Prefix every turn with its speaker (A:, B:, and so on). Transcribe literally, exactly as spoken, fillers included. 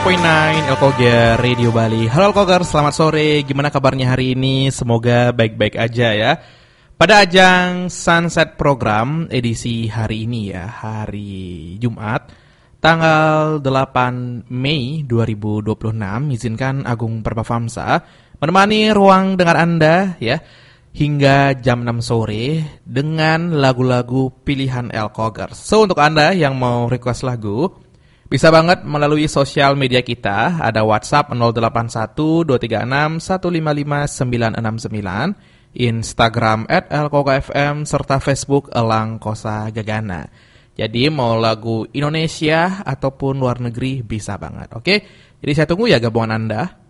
A: point nine Elkoger Radio Bali. Halo Elkoger, selamat sore. Gimana kabarnya hari ini? Semoga baik-baik aja ya. Pada ajang Sunset Program edisi hari ini ya, hari Jumat, tanggal delapan Mei dua ribu dua puluh enam, izinkan Agung Perbafamsa menemani ruang dengar Anda ya hingga jam enam sore dengan lagu-lagu pilihan Elkoger. So untuk Anda yang mau request lagu, bisa banget melalui sosial media kita. Ada WhatsApp nol delapan satu dua tiga enam satu lima lima sembilan enam sembilan, Instagram at elkogafm, serta Facebook Elang Kosa Gagana. Jadi mau lagu Indonesia ataupun luar negeri bisa banget, oke? Jadi saya tunggu ya gabungan Anda.